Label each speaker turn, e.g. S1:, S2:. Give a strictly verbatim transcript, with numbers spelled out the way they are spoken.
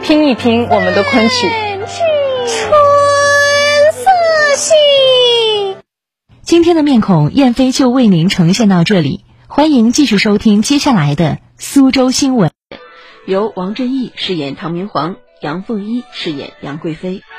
S1: 听一听我们的昆曲。
S2: 春色系。
S3: 今天的面孔燕飞就为您呈现到这里，欢迎继续收听接下来的苏州新闻。
S4: 由王振义饰演唐明皇，杨凤一饰演杨贵妃。